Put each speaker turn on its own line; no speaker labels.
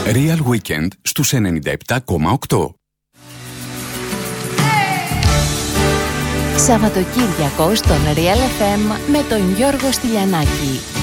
Real Weekend στους 97,8.
Σαββατοκύριακο στον Real FM με τον Γιώργο Στυλιανάκη.